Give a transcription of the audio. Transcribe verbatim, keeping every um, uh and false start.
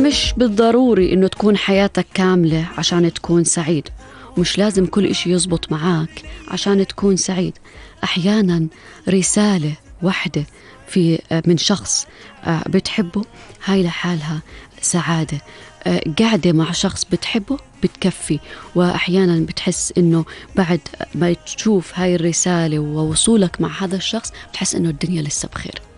مش بالضروري إنه تكون حياتك كاملة عشان تكون سعيد، ومش لازم كل إشي يزبط معاك عشان تكون سعيد. أحيانا رسالة واحدة في من شخص بتحبه هاي لحالها سعادة. قاعدة مع شخص بتحبه بتكفي، وأحيانا بتحس إنه بعد ما تشوف هاي الرسالة ووصولك مع هذا الشخص بتحس إنه الدنيا لسه بخير.